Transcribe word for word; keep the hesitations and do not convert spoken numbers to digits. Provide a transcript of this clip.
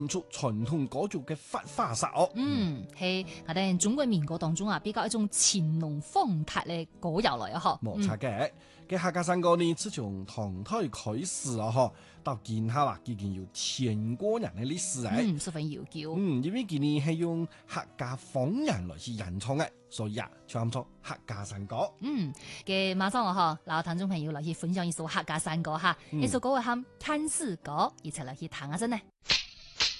出傳統歌曲嘅發花式哦。 嗯，係我哋中國民歌當中啊，比較一種乾隆風格嘅歌謠嚟啊，嗬。 冇錯嘅，嘅客家山歌呢，自從唐代開始啊，嗬，到今下啦，已經有千過年嘅歷史誒。 嗯，十分悠久。 嗯，因為佢呢係用客家方言來去演唱嘅，所以啊，叫做客家山歌。 嗯，嘅馬上啊，嗬，嗱，聽眾朋友嚟去分享一首客家山歌哈，呢、嗯、首歌係喊《探視歌》，一齊嚟去彈下先呢。